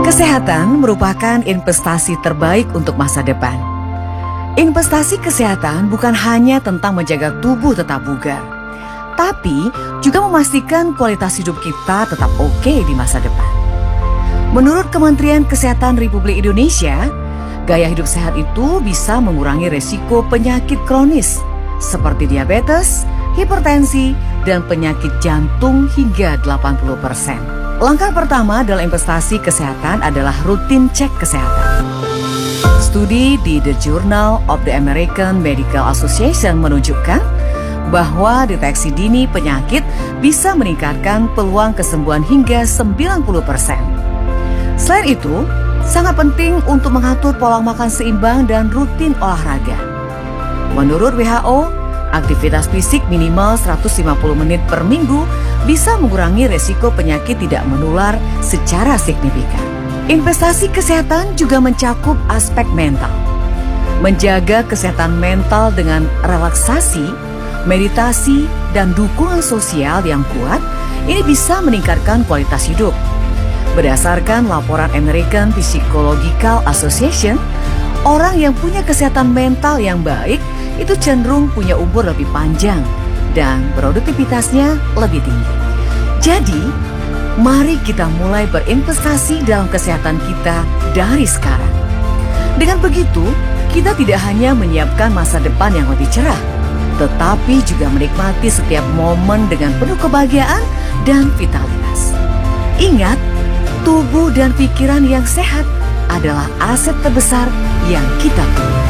Kesehatan merupakan investasi terbaik untuk masa depan. Investasi kesehatan bukan hanya tentang menjaga tubuh tetap bugar, tapi juga memastikan kualitas hidup kita tetap oke di masa depan. Menurut Kementerian Kesehatan Republik Indonesia, gaya hidup sehat itu bisa mengurangi resiko penyakit kronis seperti diabetes, hipertensi, dan penyakit jantung hingga 80%. Langkah pertama dalam investasi kesehatan adalah rutin cek kesehatan. Studi di The Journal of the American Medical Association menunjukkan bahwa deteksi dini penyakit bisa meningkatkan peluang kesembuhan hingga 90%. Selain itu, sangat penting untuk mengatur pola makan seimbang dan rutin olahraga. Menurut WHO, aktivitas fisik minimal 150 menit per minggu bisa mengurangi resiko penyakit tidak menular secara signifikan. Investasi kesehatan juga mencakup aspek mental. Menjaga kesehatan mental dengan relaksasi, meditasi, dan dukungan sosial yang kuat, ini bisa meningkatkan kualitas hidup. Berdasarkan laporan American Psychological Association, orang yang punya kesehatan mental yang baik itu cenderung punya umur lebih panjang dan produktivitasnya lebih tinggi. Jadi, mari kita mulai berinvestasi dalam kesehatan kita dari sekarang. Dengan begitu, kita tidak hanya menyiapkan masa depan yang lebih cerah, tetapi juga menikmati setiap momen dengan penuh kebahagiaan dan vitalitas. Ingat, tubuh dan pikiran yang sehat adalah aset terbesar yang kita punya.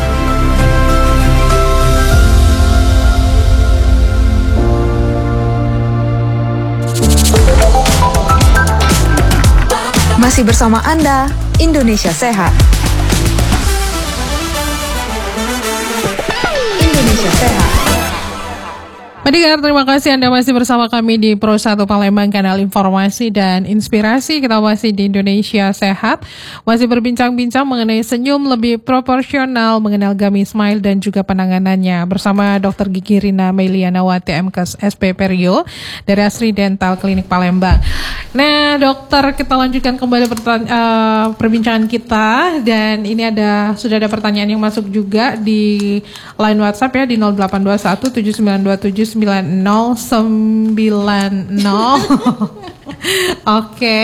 Masih bersama Anda, Indonesia Sehat. Indonesia Sehat. Pendengar, terima kasih Anda masih bersama kami di Pro 1 Palembang, kanal informasi dan inspirasi. Kita masih di Indonesia Sehat, masih berbincang-bincang mengenai senyum lebih proporsional, mengenal Gummy Smile dan juga penanganannya bersama Dr. Gigi Rina Meilianawati MKes SP Perio dari Asri Dental Klinik Palembang. Nah, dokter, kita lanjutkan kembali perbincangan kita, dan ini sudah ada pertanyaan yang masuk juga di line WhatsApp ya, di 0821 7927 9090. Oke.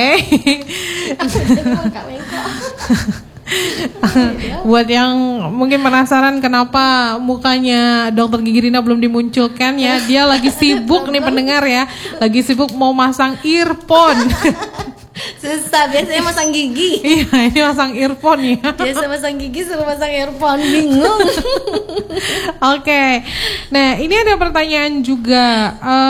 Buat yang mungkin penasaran kenapa mukanya Dokter Gigi Rina belum dimunculkan ya, dia lagi sibuk nih pendengar ya, lagi sibuk mau masang earphone. Susah, biasanya masang gigi. Iya, ini masang earphone ya. Biasa masang gigi, suruh masang earphone, bingung. Oke. Nah, ini ada pertanyaan juga.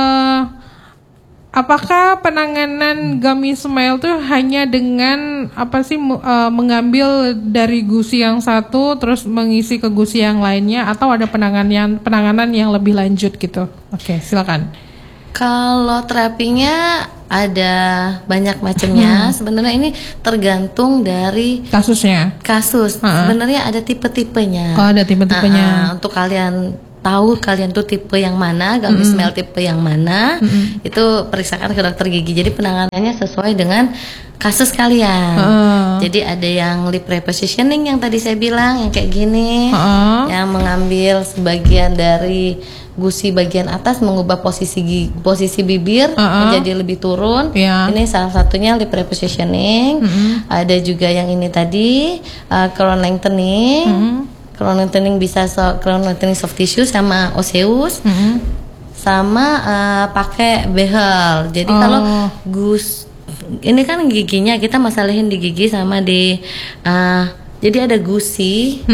Apakah penanganan Gummy Smile tuh hanya dengan mengambil dari gusi yang satu terus mengisi ke gusi yang lainnya, atau ada penanganan yang lebih lanjut gitu? Oke, silakan. Kalau terapinya ada banyak macamnya. Sebenarnya ini tergantung dari kasus. Sebenarnya ada tipe-tipenya. Oh, ada tipe-tipenya. Untuk kalian tahu kalian tuh tipe yang mana, Gummy Smile tipe yang mana, itu periksakan ke dokter gigi. Jadi penanganannya sesuai dengan kasus kalian. Jadi ada yang lip repositioning yang tadi saya bilang, yang kayak gini, yang mengambil sebagian dari gusi bagian atas, mengubah posisi bibir menjadi lebih turun. Ini salah satunya lip repositioning. Ada juga yang ini tadi crown lengthening. Crown lengthening bisa crown lengthening soft tissue sama osseous. Sama pakai behel. Jadi kalau ini kan giginya kita masalahin di gigi sama di jadi ada gusi.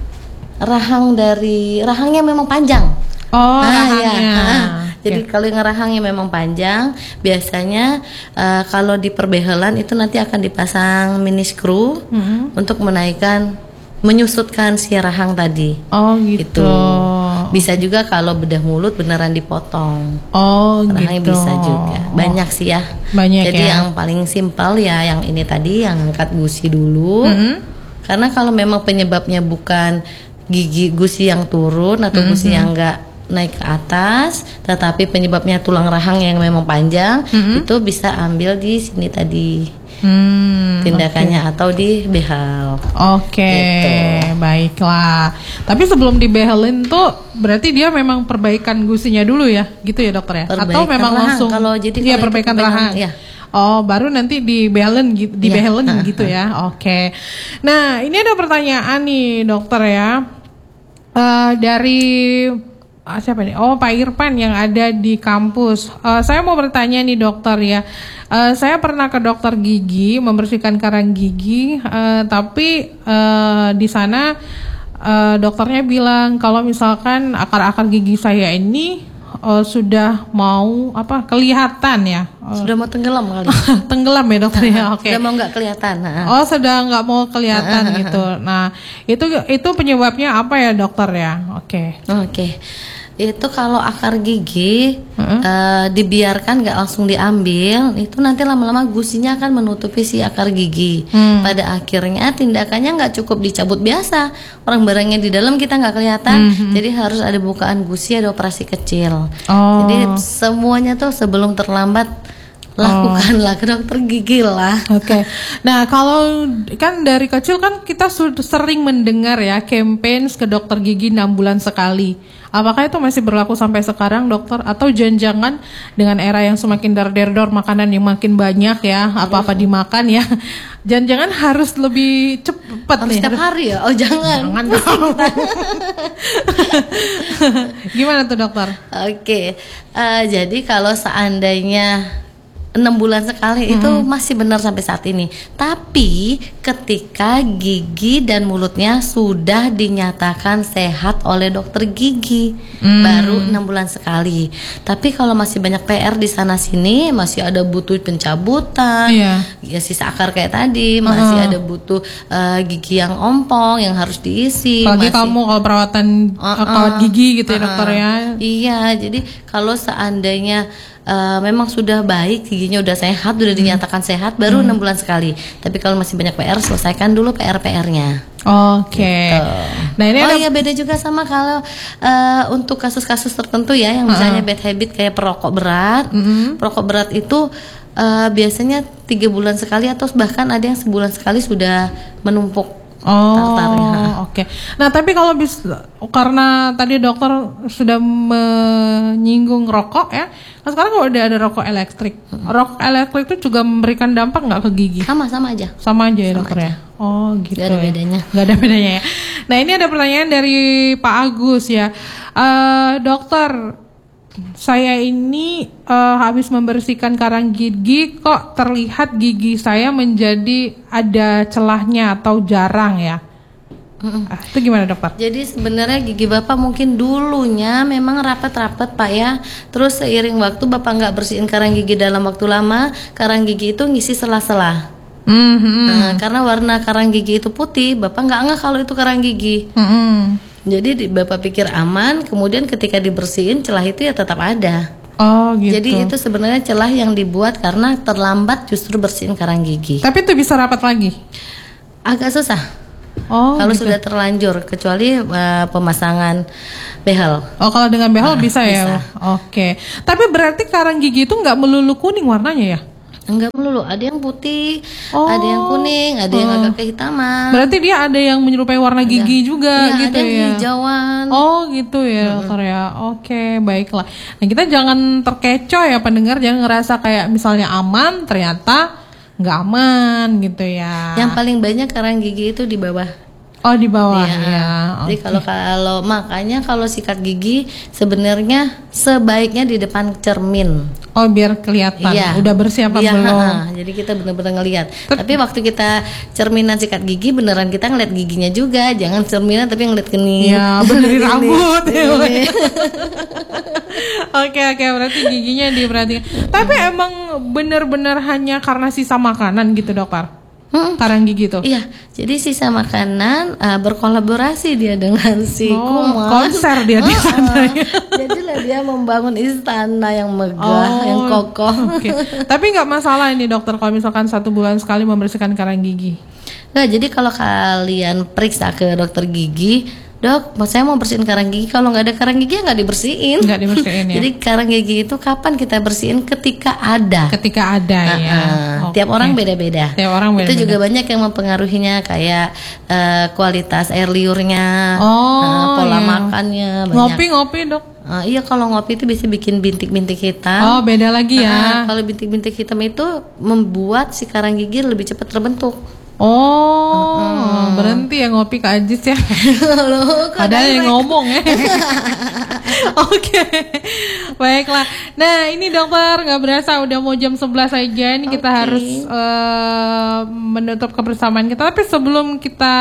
Rahangnya memang panjang. Jadi kalau ngerahangnya memang panjang, biasanya kalau di perbehelan itu nanti akan dipasang mini screw untuk menyusutkan si rahang tadi. Oh gitu. Bisa juga kalau bedah mulut beneran dipotong. Oh rahangnya gitu. Bisa juga. Banyak sih ya. Banyak. Jadi yang paling simpel ya yang ini tadi, yang angkat gusi dulu. Karena kalau memang penyebabnya bukan gusi yang turun atau gusi yang enggak naik ke atas, tetapi penyebabnya tulang rahang yang memang panjang, itu bisa ambil di sini tadi. Tindakannya atau di behel. Oke, baiklah. Tapi sebelum dibehelin tuh berarti dia memang perbaikan gusinya dulu ya, gitu ya dokter ya? Perbaikan atau memang rahang. langsung? Kalau jadi iya, kalau perbaikan itu rahang. ya. Oh, baru nanti dibehelin gitu ya? Oke. Nah, ini ada pertanyaan nih dokter ya, dari siapa nih? Oh, Pak Irfan yang ada di kampus. Saya mau bertanya nih dokter ya. Saya pernah ke dokter gigi membersihkan karang gigi, tapi di sana dokternya bilang kalau misalkan akar-akar gigi saya ini sudah mau kelihatan ya. Sudah mau tenggelam kali. Tenggelam ya dokter ya. Oke. Sudah mau nggak kelihatan. Oh, sudah nggak mau kelihatan gitu. Nah, itu penyebabnya apa ya dokter ya? Oke. Itu kalau akar gigi dibiarkan nggak langsung diambil, itu nanti lama-lama gusinya akan menutupi si akar gigi. Pada akhirnya tindakannya nggak cukup dicabut biasa, orang barangnya di dalam kita nggak kelihatan, jadi harus ada bukaan gusi, ada operasi kecil. Jadi semuanya tuh sebelum terlambat lakukanlah ke dokter gigi lah. Oke. Nah, kalau kan dari kecil kan kita sering mendengar ya campaign ke dokter gigi 6 bulan sekali. Apakah itu masih berlaku sampai sekarang dokter? Atau jangan-jangan dengan era yang semakin dar-der-dor, makanan yang makin banyak ya, apa-apa dimakan ya, jangan-jangan harus lebih cepat nih. Setiap hari ya? Oh jangan. Gimana tuh dokter? Oke. Jadi kalau seandainya 6 bulan sekali itu masih benar sampai saat ini. Tapi ketika gigi dan mulutnya sudah dinyatakan sehat oleh dokter gigi, baru 6 bulan sekali. Tapi kalau masih banyak PR di sana sini, masih ada butuh pencabutan, ya sisa akar kayak tadi, masih ada butuh gigi yang ompong yang harus diisi. Apalagi kamu kalau perawatan kawat gigi gitu ya dokter ya. Iya, jadi kalau seandainya memang sudah baik, giginya udah sehat, udah dinyatakan sehat, baru 6 bulan sekali. Tapi kalau masih banyak PR, selesaikan dulu PR-nya. Oke. Gitu. Nah ini beda juga sama kalau untuk kasus-kasus tertentu ya, yang misalnya bad habit kayak perokok berat. Perokok berat itu biasanya 3 bulan sekali atau bahkan ada yang sebulan sekali sudah menumpuk. Oke. Nah, tapi kalau karena tadi dokter sudah menyinggung rokok ya, nah sekarang kalau udah ada rokok elektrik, rokok elektrik itu juga memberikan dampak nggak ke gigi? Sama aja. Sama aja ya dokter ya. Oh gitu. Gak ada bedanya. Gak ada bedanya ya. Nah ini ada pertanyaan dari Pak Agus ya, dokter. Saya ini habis membersihkan karang gigi, kok terlihat gigi saya menjadi ada celahnya atau jarang ya? Itu gimana dokter? Jadi sebenarnya gigi Bapak mungkin dulunya memang rapat-rapat Pak ya. Terus seiring waktu Bapak nggak bersihin karang gigi dalam waktu lama, karang gigi itu ngisi sela-sela. Karena warna karang gigi itu putih, Bapak nggak ngeh kalau itu karang gigi. Jadi Bapak pikir aman, kemudian ketika dibersihin celah itu ya tetap ada. Oh gitu. Jadi itu sebenarnya celah yang dibuat karena terlambat justru bersihin karang gigi. Tapi itu bisa rapat lagi? Agak susah. Kalau sudah terlanjur, kecuali pemasangan behel. Oh kalau dengan behel bisa ya? Oke. Tapi berarti karang gigi itu nggak melulu kuning warnanya ya? Enggak melulu, ada yang putih, ada yang kuning, ada yang agak kehitaman. Berarti dia ada yang menyerupai warna gigi juga gitu ada ya? yang hijauan. Oh gitu ya dokter ya. Oke, baiklah. Nah kita jangan terkecoh ya pendengar, jangan ngerasa kayak misalnya aman, ternyata nggak aman gitu ya. Yang paling banyak karang gigi itu di bawah. Oh di bawah ya. Jadi kalau makanya kalau sikat gigi sebenarnya sebaiknya di depan cermin. Oh biar kelihatan udah bersih apa belum. Jadi kita benar-benar ngelihat. Tapi waktu kita cerminan sikat gigi beneran kita ngeliat giginya juga. Jangan cerminan tapi ngeliat kening. Iya benerin rambut. Oke, berarti giginya diperhatikan. Tapi emang benar-benar hanya karena sisa makanan gitu dokter? Karang gigi tuh? Iya, jadi sisa makanan berkolaborasi dia dengan si kuman. Konser dia di sana. Jadilah dia membangun istana yang megah, yang kokoh. Tapi nggak masalah ini dokter kalau misalkan 1 bulan sekali membersihkan karang gigi? Nah, jadi kalau kalian periksa ke dokter gigi, Dok, saya mau bersihin karang gigi. Kalau nggak ada karang gigi nggak dibersihin. Nggak dibersihin ya. Jadi karang gigi itu kapan kita bersihin? Ketika ada. Ketika ada ya. Tiap orang beda-beda. Tiap orang beda-beda. Itu juga banyak yang mempengaruhinya, kayak kualitas air liurnya, pola makannya. Banyak. Ngopi Dok. Iya, kalau ngopi itu bisa bikin bintik-bintik hitam. Oh, beda lagi ya. Kalau bintik-bintik hitam itu membuat si karang gigi lebih cepat terbentuk. Oh, berhenti ya ngopi Kak Ajis ya. Padahal yang ngomong ya. Oke, baiklah. Nah ini dokter, nggak berasa udah mau jam 11 aja. Ini kita harus menutup kebersamaan kita. Tapi sebelum kita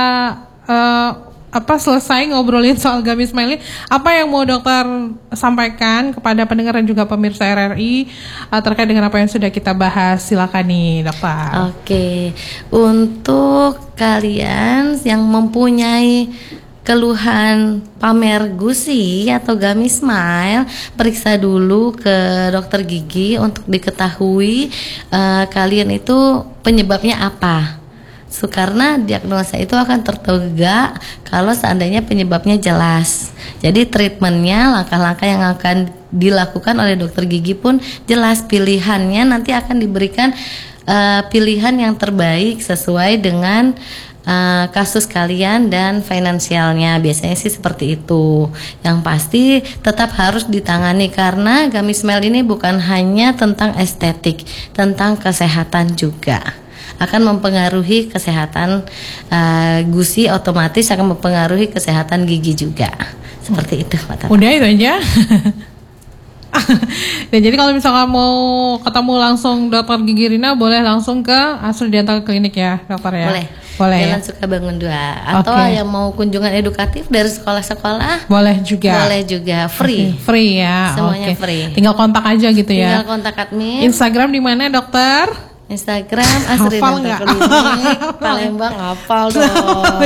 selesai ngobrolin soal gamis smile, apa yang mau dokter sampaikan kepada pendengar dan juga pemirsa RRI terkait dengan apa yang sudah kita bahas? Silakan nih dokter. Oke, untuk kalian yang mempunyai keluhan pamer gusi atau gamis smile, periksa dulu ke dokter gigi untuk diketahui kalian itu penyebabnya apa. Karena diagnosa itu akan tertegak kalau seandainya penyebabnya jelas. Jadi treatmentnya, langkah-langkah yang akan dilakukan oleh dokter gigi pun jelas, pilihannya nanti akan diberikan pilihan yang terbaik sesuai dengan kasus kalian dan finansialnya. Biasanya sih seperti itu. Yang pasti tetap harus ditangani, karena gamis smile ini bukan hanya tentang estetik, tentang kesehatan juga. Akan mempengaruhi kesehatan gusi, otomatis akan mempengaruhi kesehatan gigi juga. Seperti itu, Pak Tata. Udah itu aja. Dan jadi kalau misalkan mau ketemu langsung dokter gigi Rina, boleh langsung ke Asri Dental Clinic ya dokter ya? Boleh Jalan ya? Sukabangun 2. Atau yang mau kunjungan edukatif dari sekolah-sekolah, boleh juga. Boleh juga, free. Free ya. Semuanya free. Tinggal kontak aja gitu ya. Tinggal kontak admin. Instagram di mana dokter? Instagram Asri Dental Clinic Palembang, hafal dong.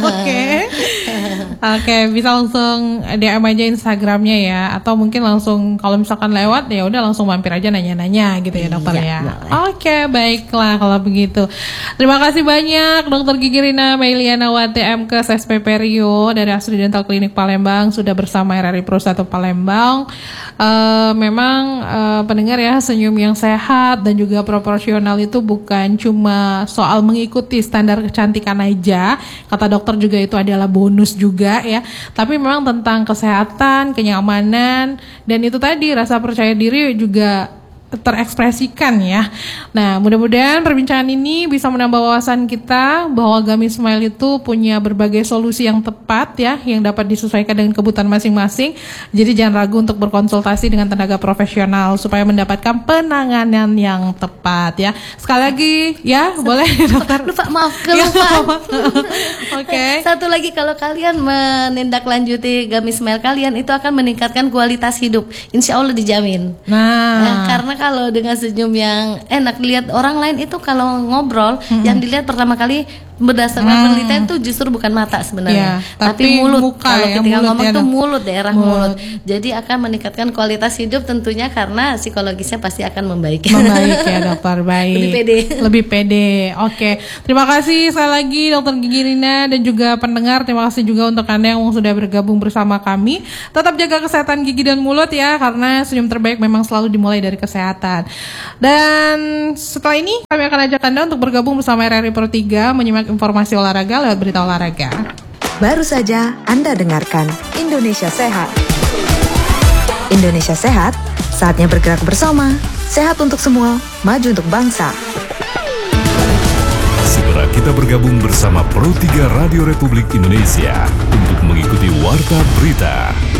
Oke, bisa langsung DM aja Instagramnya ya, atau mungkin langsung kalau misalkan lewat ya udah langsung mampir aja nanya-nanya gitu ya dokter ya. Oke, baiklah kalau begitu. Terima kasih banyak Dokter Gigi Rina Meiliana Wati MKes SPP Rio dari Asri Dental Clinic Palembang sudah bersama RRI Pro 1 Palembang. Memang pendengar ya, senyum yang sehat dan juga proporsional itu bukan cuma soal mengikuti standar kecantikan aja, kata dokter juga itu adalah bonus juga ya, tapi memang tentang kesehatan, kenyamanan, dan itu tadi rasa percaya diri juga terekspresikan ya. Nah, mudah-mudahan perbincangan ini bisa menambah wawasan kita bahwa gamis smile itu punya berbagai solusi yang tepat ya, yang dapat disesuaikan dengan kebutuhan masing-masing. Jadi jangan ragu untuk berkonsultasi dengan tenaga profesional supaya mendapatkan penanganan yang tepat ya. Sekali lagi ya, boleh dokter. Maaf kelupaan. Oke. Satu lagi, kalau kalian menindaklanjuti gamis smile kalian itu akan meningkatkan kualitas hidup. Insya Allah dijamin. Nah, karena kalau dengan senyum yang enak, lihat orang lain itu kalau ngobrol, yang dilihat pertama kali berdasarkan penelitian itu justru bukan mata sebenarnya, tapi mulut. Kalau ketika ngomong tuh mulut, daerah mulut. Jadi akan meningkatkan kualitas hidup tentunya, karena psikologisnya pasti akan membaik. Membaik ya dokter, baik. Lebih pede. Oke. Terima kasih sekali lagi Dokter Gigi Rina dan juga pendengar. Terima kasih juga untuk Anda yang sudah bergabung bersama kami. Tetap jaga kesehatan gigi dan mulut ya, karena senyum terbaik memang selalu dimulai dari kesehatan. Dan setelah ini kami akan ajak Anda untuk bergabung bersama RRI Pro 3 menyimak informasi olahraga lewat berita olahraga. Baru saja Anda dengarkan Indonesia Sehat. Indonesia Sehat, saatnya bergerak bersama. Sehat untuk semua, maju untuk bangsa. Segera kita bergabung bersama Pro 3 Radio Republik Indonesia untuk mengikuti Warta Berita.